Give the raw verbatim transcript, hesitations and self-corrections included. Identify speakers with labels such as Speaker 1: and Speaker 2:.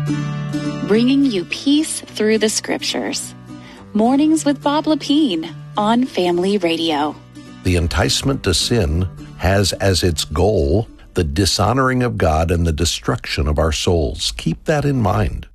Speaker 1: Bringing you peace through the scriptures. Mornings with Bob Lepine on Family Radio.
Speaker 2: The enticement to sin has as its goal the dishonoring of God and the destruction of our souls. Keep that in mind.